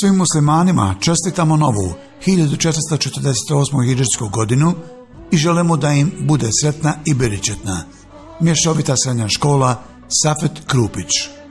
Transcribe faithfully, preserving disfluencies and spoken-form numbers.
Svim muslimanima čestitamo novu hiljadu četiristo četrdeset osmu hidžetsku godinu i želimo da im bude sretna i beričetna. Mješovita srednja škola Safet Krupić.